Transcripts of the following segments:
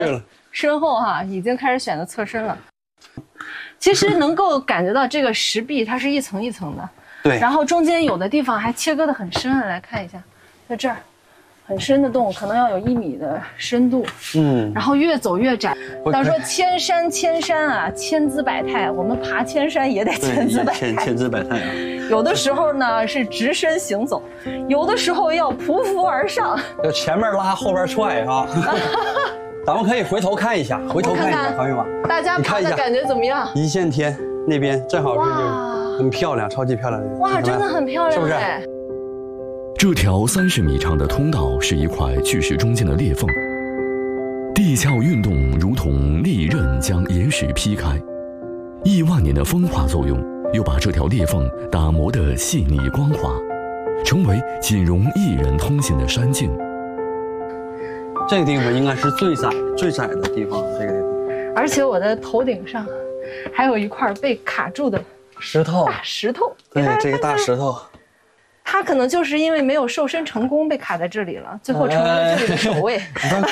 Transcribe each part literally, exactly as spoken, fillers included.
对了， 身后哈已经开始选择侧身了。其实能够感觉到这个石壁它是一层一层的， 对。然后中间有的地方还切割的很深，来看一下，在这儿。 很深的洞，可能要有一米的深度，嗯，然后越走越窄。他说千山千山啊，千姿百态，我们爬千山也得千姿百态， 千千姿百态啊。 有的时候呢是直身行走，有的时候要匍匐而上， 就前面拉后边踹啊。咱们可以回头看一下，回头看一下，朋友们， 大家爬的感觉怎么样？ 一线天那边正好是很漂亮，超级漂亮的。 哇，真的很漂亮， 是不是？ 这条三十米长的通道是一块巨石中间的裂缝，地壳运动如同利刃将岩石劈开，亿万年的风化作用又把这条裂缝打磨得细腻光滑，成为仅容一人通行的山径。 这个地方应该是最窄、最窄的地方，这个地方。 而且我的头顶上还有一块被卡住的石头， 大石头。 对，这个大石头。 他可能就是因为没有瘦身成功被卡在这里了，最后成为了这里的守卫。哎、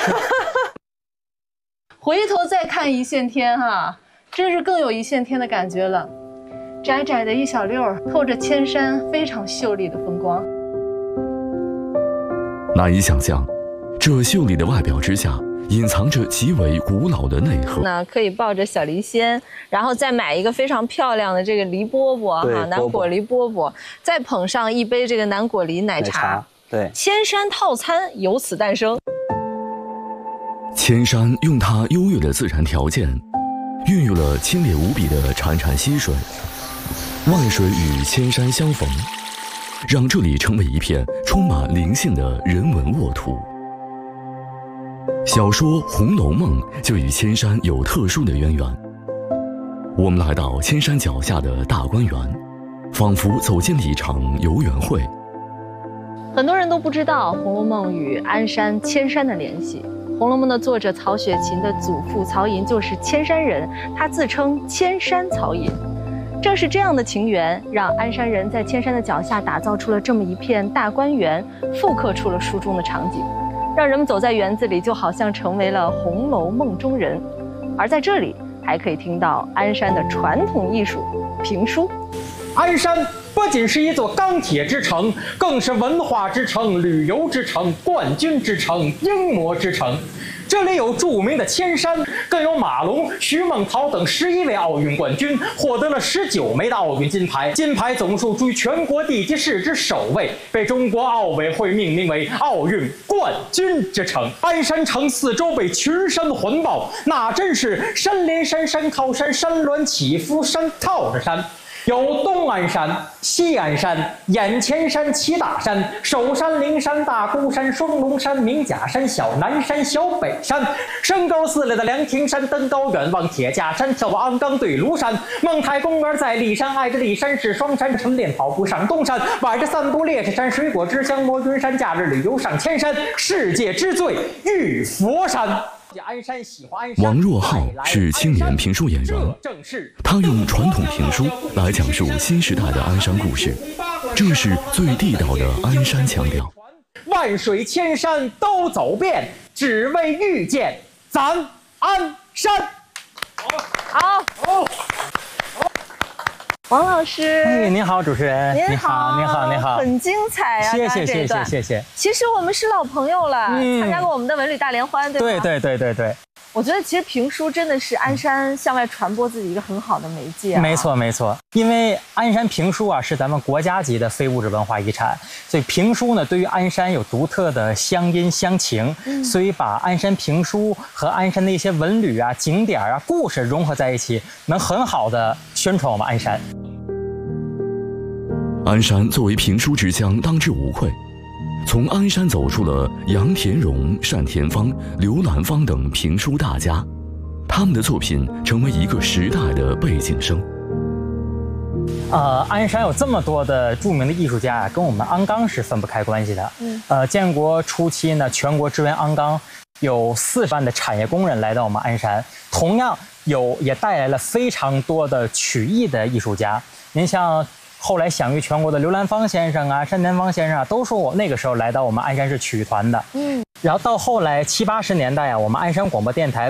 回头再看一线天哈，真是更有一线天的感觉了。窄窄的一小溜儿，透着千山非常秀丽的风光。 难以想象，这秀丽的外表之下，隐藏着极为古老的内核。 那可以抱着小梨仙，然后再买一个非常漂亮的这个梨饽饽哈，南果梨饽饽，再捧上一杯这个南果梨奶茶。奶茶对， 千山套餐由此诞生。 千山用它优越的自然条件，孕育了清冽无比的潺潺溪水，万水与千山相逢，让这里成为一片充满灵性的人文沃土。 小说《红楼梦》就与千山有特殊的渊源。我们来到千山脚下的大观园，仿佛走进了一场游园会。 很多人都不知道《红楼梦》与鞍山、千山的联系。《红楼梦》的作者曹雪芹的祖父曹寅就是千山人，他自称千山曹寅。正是这样的情缘，让鞍山人在千山的脚下打造出了这么一片大观园，复刻出了书中的场景。 让人们走在园子里，就好像成为了《红楼梦》中人。而在这里，还可以听到鞍山的传统艺术评书。 鞍山不仅是一座钢铁之城，更是文化之城、旅游之城、冠军之城、英模之城。这里有著名的千山，更有马龙、徐梦桃等十一位奥运冠军，获得了十九枚的奥运金牌，金牌总数居全国地级市之首位，被中国奥委会命名为奥运冠军之城。鞍山城四周被群山环抱，那真是山连山、山靠山、山峦起伏、山套着山。 有东安山、西安山、眼前山、齐大山、首山、灵山、大孤山、双龙山、明甲山、小南山、小北山，山高四列的凉亭山，登高远望铁架山，眺望鞍钢对庐山。梦台公园在骊山，挨着骊山是双山，晨练跑步上东山，晚上散步烈士山，水果之乡摸云山，假日旅游上千山，世界之最玉佛山。 王若浩是青年评书演员，他用传统评书来讲述新时代的鞍山故事，这是最地道的鞍山腔调。 万水千山都走遍，只为遇见咱鞍山。 好，好。 王老师， 哎，您好，主持人， 您好， 您好，您好， 很精彩啊！ 谢谢，谢谢，谢谢。 其实我们是老朋友了，嗯、参加过我们的文旅大联欢，对吧？ 对对对对对。 我觉得其实评书真的是鞍山向外传播自己一个很好的媒介、啊。 没错没错，因为鞍山评书啊是咱们国家级的非物质文化遗产，所以评书呢对于鞍山有独特的乡音乡情，嗯、所以把鞍山评书和鞍山的一些文旅啊、景点啊、故事融合在一起，能很好的宣传我们鞍山。 鞍山作为评书之乡，当之无愧。 从鞍山走出了杨田荣、单田芳、刘兰芳等评书大家，他们的作品成为一个时代的背景声。 呃，鞍山有这么多的著名的艺术家啊，跟我们鞍钢是分不开关系的。嗯，呃，建国初期呢，全国支援鞍钢有四十万的产业工人来到我们鞍山，同样有也带来了非常多的曲艺的艺术家。您像。 后来享誉全国的刘兰芳先生啊、单田芳先生啊，都说我那个时候来到我们鞍山市曲艺团的。嗯， 然后到后来七八十年代啊，我们鞍山广播电台